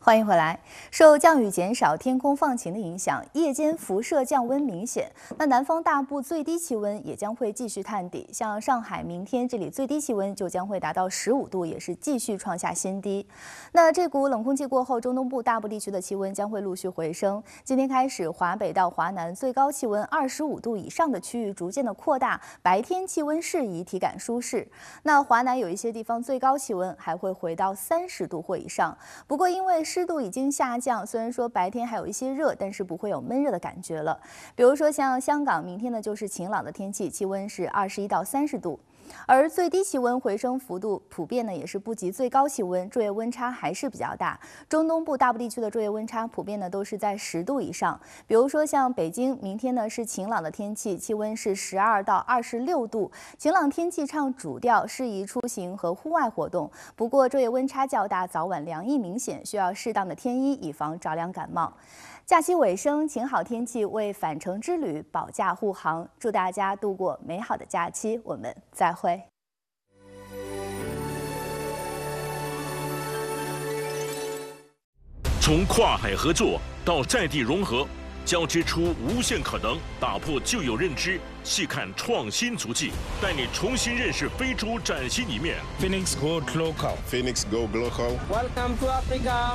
欢迎回来。受降雨减少、天空放晴的影响，夜间辐射降温明显。那南方大部最低气温也将会继续探底，像上海明天这里最低气温就将会达到15度，也是继续创下新低。那这股冷空气过后，中东部大部地区的气温将会陆续回升。今天开始，华北到华南最高气温25度以上的区域逐渐的扩大，白天气温适宜，体感舒适。那华南有一些地方最高气温还会回到30度或以上。不过因为湿度已经下降，虽然说白天还有一些热，但是不会有闷热的感觉了。比如说像香港，明天呢就是晴朗的天气，气温是21到30度。而最低气温回升幅度普遍呢也是不及最高气温，昼夜温差还是比较大。中东部大部地区的昼夜温差普遍呢都是在10度以上。比如说像北京，明天呢是晴朗的天气，气温是12到26度。晴朗天气唱主调，适宜出行和户外活动。不过昼夜温差较大，早晚凉意明显，需要适当的添衣，以防着凉感冒。假期尾声，晴好天气为返程之旅保驾护航，祝大家度过美好的假期，我们再会。 从跨海合作到在地融合，交织出无限可能，打破旧有认知，细看创新足迹，带你重新認識非洲嶄新一面。 Phoenix Go Global. Phoenix Go Global. Welcome to Africa.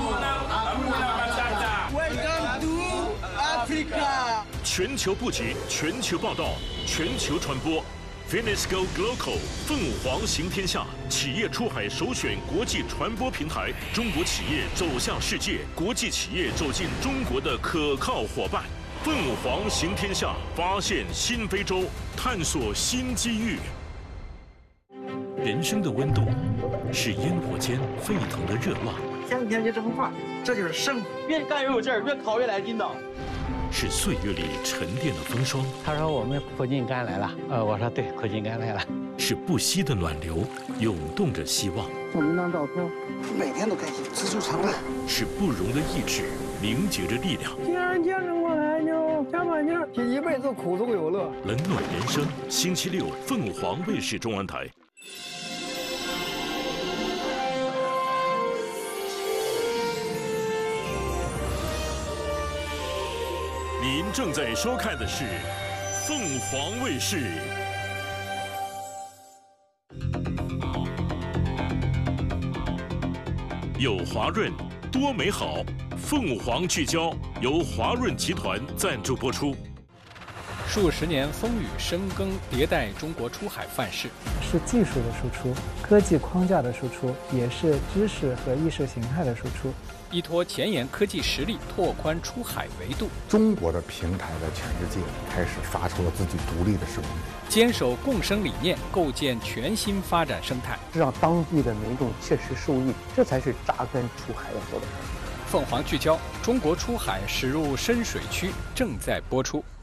Welcome to Africa. 全球布局，全球报道，全球传播。Phoenix Go Global 凤凰行天下，企业出海首选国际传播平台，中国企业走向世界，国际企业走进中国的可靠伙伴。凤凰行天下，发现新非洲，探索新机遇。人生的温度是烟火间沸腾的热浪， 向天去蒸发，这就是生活。 越干越有劲儿，越烤越来劲道。 是岁月里沉淀的风霜。 他说我们苦尽甘来了，我说对，苦尽甘来了。 是不息的暖流，涌动着希望。 我们当照片，每天都开心，知足常乐。 是不容的意志，凝结着力量。 既然见证过来就加把劲儿，一辈子苦中有乐。 冷暖人生，星期六凤凰卫视中文台。您正在收看的是凤凰卫视。有华润，多美好。凤凰聚焦由华润集团赞助播出。 数十年风雨深耕，迭代中国出海范式， 是技术的输出，科技框架的输出，也是知识和意识形态的输出。 依托前沿科技实力，拓宽出海维度。 中国的平台在全世界开始发出了自己独立的声音。 坚守共生理念，构建全新发展生态， 让当地的民众切实受益，这才是扎根出海要做的事。 凤凰聚焦，中国出海驶入深水区，正在播出。